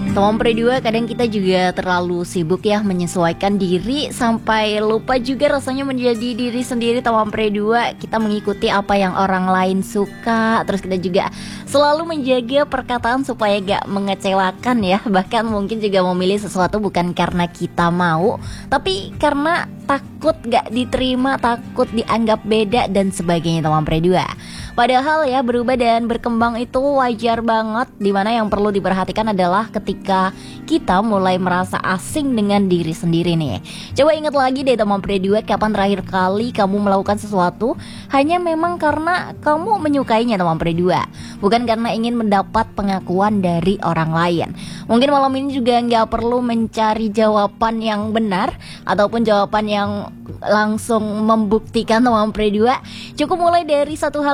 Teman Pre2, kadang kita juga terlalu sibuk ya menyesuaikan diri sampai lupa juga rasanya menjadi diri sendiri. Teman Pre2, kita mengikuti apa yang orang lain suka. Terus kita juga selalu menjaga perkataan supaya gak mengecewakan ya. Bahkan mungkin juga memilih sesuatu bukan karena kita mau, tapi karena takut gak diterima, takut dianggap beda dan sebagainya teman Pre2. Padahal ya berubah dan berkembang itu wajar banget. Dimana yang perlu diperhatikan adalah ketika kita mulai merasa asing dengan diri sendiri nih. Coba ingat lagi deh teman Pre2, kapan terakhir kali kamu melakukan sesuatu hanya memang karena kamu menyukainya teman Pre2, bukan karena ingin mendapat pengakuan dari orang lain. Mungkin malam ini juga nggak perlu mencari jawaban yang benar ataupun jawaban yang langsung membuktikan teman Pre2. Cukup mulai dari satu hal